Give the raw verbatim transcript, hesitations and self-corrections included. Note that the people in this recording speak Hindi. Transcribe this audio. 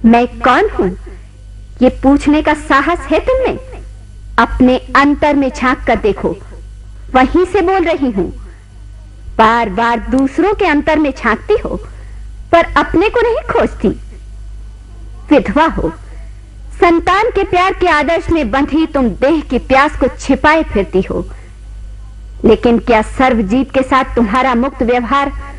मैं कौन हूं, ये पूछने का साहस है तुम में? अपने अंतर में झांक कर देखो, वहीं से बोल रही हूं। बार बार दूसरों के अंतर में झांकती हो, पर अपने को नहीं खोजती। विधवा हो, संतान के प्यार के आदर्श में बंधी तुम देह की प्यास को छिपाए फिरती हो। लेकिन क्या सर्वजीत के साथ तुम्हारा मुक्त व्यवहार